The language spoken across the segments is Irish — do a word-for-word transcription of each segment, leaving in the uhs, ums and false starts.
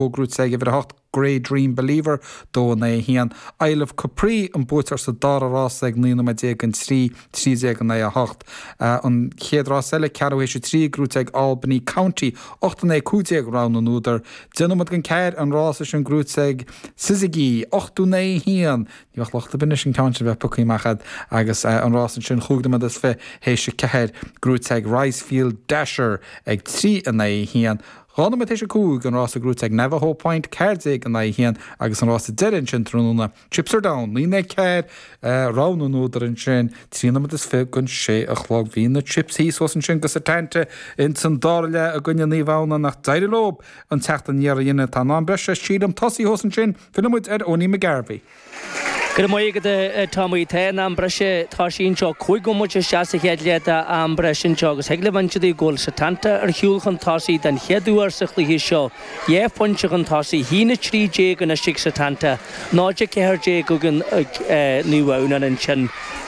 grút sé bhí hocht Grey Dream Believer dó na hían Isle of Capri an bútar sa dárás ag nína me dé an trí trí ag an na hocht an chéadrá eile ceéis trí grút ag Albany County ochta na cúteag rán an údar Dinamad gan ceir an rás an grút ag Syzygy ochtú na hían Níoch lochta bin sin county bheith pucaíachchad agus an rás an sin chuúgdamad is fé hééis se ceir grút ag Ricefield Dasher ag trí an na hían Rána me tééis cúg an rás a grút ag Navajo Point Cairdeig an na hían agus an rás a derin sin trúna Chips are down, ní na ceir rán an údar an sin trína is fé gunn sé a chlog hí na chips hí os an sin gus a teinte in san dáile a gunne níomhna nach daidir lob an techt an níar dhéine tá ná breise siad am tosí os an sin finmuid ar óní me Garvey. Gyda mwy gyda Tommy Ten am brysau ta sy'n sio cwyd gwmwyd y sias y hedliad am brysau'n sio gos hegle fan sydd i gwl sy tanta ar hiwlch yn tasi dan hedw ar sych li hi sio ie pwnsych yn tasi hi'n y tri jeg yn y sig sy tanta nod y ceher jeg gwy'n niwawn yn sy'n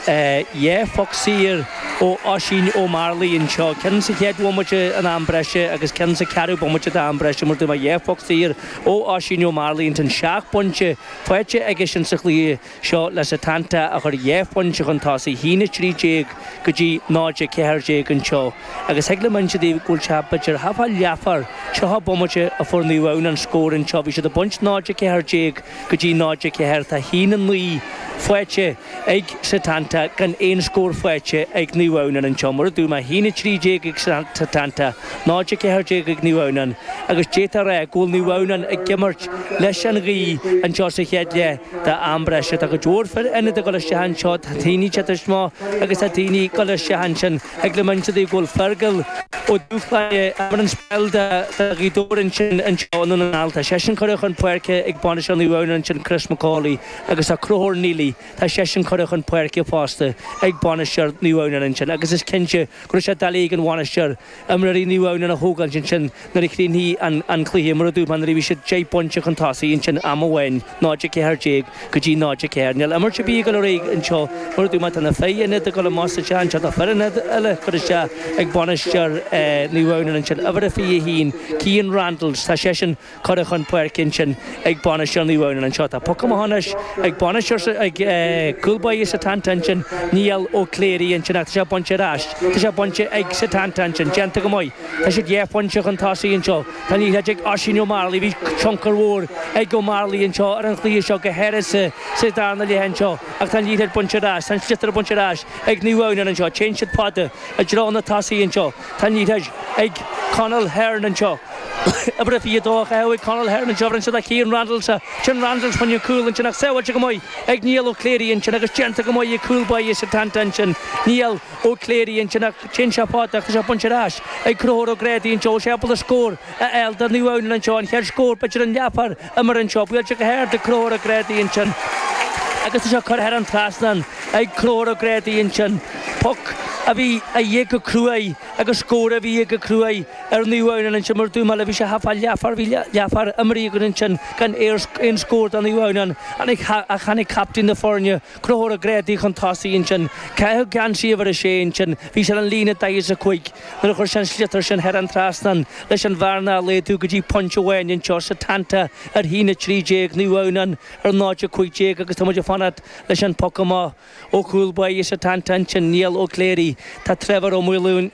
ie ffoc sir o osyn o marli yn sio cyn sy'n hedw am yn am brysau agos cyn sy'n carw bwmwyd y am brysau mwyd yma ie ffoc sir o osyn o marli yn sy'n siach pwnsych pwysau agos yn sych li Seo les a tanta a chur éfhain se chun tásaí hína trí déag go dtí náide ceithre déag an seo. Agus heagla man se dí gúil seapaidir hafa leafar se ha bomaide a fór níomhán an scór an seo. Bhí se do buint náide ceithre déag go dtí náide ceithre tá hína nuí foiite ag sa tanta gan éon scór foiite ag níomhán an seo. Mar dú ma hína trí déag ag sa tanta náide ceithre déag ag níomhán agus déta ra gúil níomhán ag gimmart leis an rí an seo sa cheadle da ambreise a go dúr fer enne de gola sehan seo tíní chatasmá agus a tíní gola sehan sin ag le manse dí gúil fergal ó dúflaie amar an spel da rí dórin sin an seo an an alta sesin choreach an puerce ag bána an níomhán an sin Chris McCauley agus a cróhór nílí tá sesin choreach an puerce fásta ag bána seir níomhán an sin agus is cinse gur se dalí an bhána seir amar í níomhán an a hógan sin sin na rí chríní an an clíhe mar dú man rí se J ponche an tásaí in sin amhain náide ceithre déag go dtí náide ceithre níl amar se bí go réig an seo mar dú mat an féine de go másta sean se a ferine eile chu se ag bána seir níomhán an sin a bhar a fi hín Cian Randalls tá sé sin choreach an puercin sin ag bána seir níomhán an seo tá pocamáis ag bána seir ag cúlbaí sa tantan sin níl ó cléirí an sin tá sé bonse ráis tá sé bonse ag sa tantan sin genta go mái tá sé défonse an tásaí an seo tá ní ag asín ó marlaí bhí tioncar mhór ag go marlaí an seo ar an chlí seo go heire sa sa dána le hen seo ach tá líad bonse ráis tá litar bonse ráis ag níomhán an seo chéint siad páda a drána tásaí an seo tá líad ag Conal Hearn an seo a bra fi dó a ag Conal Hearn an seo an siad a Cian Randalls a Cian Randalls fan cool an sin ach saoil go mái ag níl ó cléirí an sin agus genta go mái coolbaí sa tantan sin níl ó cléirí an sin ach chin se páda ach tá sé bonse ráis ag crór ó grédaí an seo sé a scór a eil dar níomhán an seo an cheir scór peidir an leapar amar an seo bhfuil se go héir de crór a grédaí an sin agus tá sé chur heir an trasnan ag crór a grédaí an sin poc a bhí a dhé go cruaí agus scór a bhí go cruaí ar níomhán an sin mar dú mal a bhí se hafa leafar bhí leafar amí go an sin gan éar in scór an níomhán an a chanig captain na fórne crór a grédaí chun tásaí an sin ce gan siomhar a sé an sin bhí se an lína daois a chuig mar chuir sin slitar sin heir an trasnan leis an bharna le tú go dtí ponche bhhain an seo sa tanta ar hína trí déag níomhán ar náide chuig déag agus tá muidir fanad leis an pocamá ó cúlbaí sa tanta an sin níl ó cléirí tá trefar ó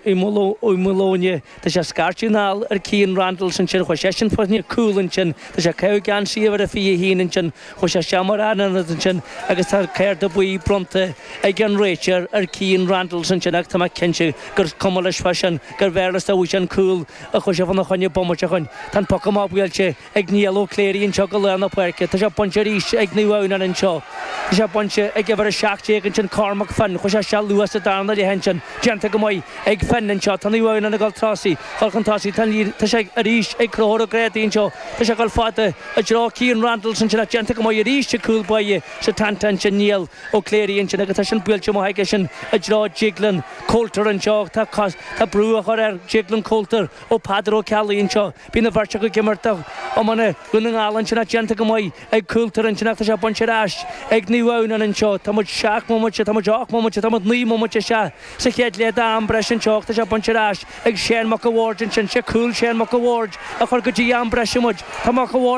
mulóine tá sé scartúnál ar Cian Randalls an sin chu sé sin fuine cool an sin tá sé ce gan siomhar a fi hín an sin chu sé seamar an an sin agus tá céir do buí bronta ag an réitear ar Cian Randalls an sin ach tá cinse gur cumá leis fasin gur bhéras a bhúis an cool a chu sé fanna chuine bommate chuin tá pocamá bhfuilte ag níl ó cléirí an seo go le na puerce tá sé bonse ríis ag níomhán an seo tá sé bonse ag bhar a seaachté an sin Cormac fan chu sé se luas a dána le hen sin genta go mái ag fan an seo tá níomhán an gáil tásaí chuchan tásaí tá sé a ríis ag crór a grédaí an seo tá sé gáil fáta a drá Cian Randalls an sin a genta go mái a ríis se coolbaí sa tantan sin níl ó cléirí an sin agus tá sin builte mo haige sin a drá Jiglan Coulter an seo tá tá brú a chur ar Jiglan Coulter ó Padro Kelly an seo bí na bharte go gimarta ó mana gunna gálan sin a genta go mái ag Coulter an sin tá sé bonse ráis ag níomhán an seo tá mu seach mo tá mu deach mo tá mu ní mo se sa chéad le am breis an teachta se buntarás ag Shane McAward sin se cool Shane McAward a chuir go dtí am breis muid Tá McAward